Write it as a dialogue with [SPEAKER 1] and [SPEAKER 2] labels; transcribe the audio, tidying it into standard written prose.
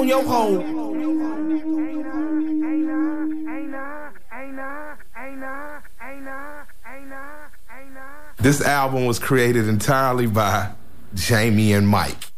[SPEAKER 1] your hoe. This album was created entirely by Jamie and Mike.